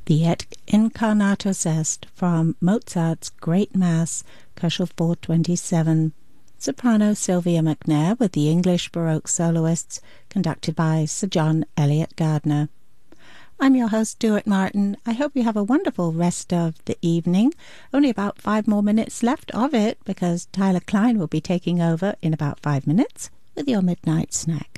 The Et Incarnatus Est from Mozart's Great Mass, Köchel 427. Soprano Sylvia McNair with the English Baroque soloists, conducted by Sir John Eliot Gardiner. I'm your host, Stuart Martin. I hope you have a wonderful rest of the evening. Only about 5 more minutes left of it because Tyler Klein will be taking over in about 5 minutes with your midnight snack.